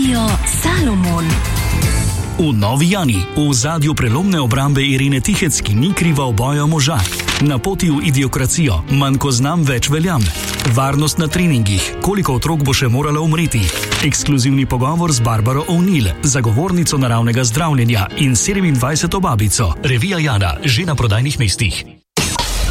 Radio Salomon. V Novi Jani, v ozadju prelomne obrambe Irene Tihec, ki ni kriva oboja moža. Na poti v idiokracijo, manj ko znam, več veljam. Varnost na treningih, koliko otrok bo še morala umreti. Ekskluzivni pogovor z Barbaro O'Neill, zagovornico naravnega zdravljenja in 27. babico. Revija Jana, že na prodajnih mestih.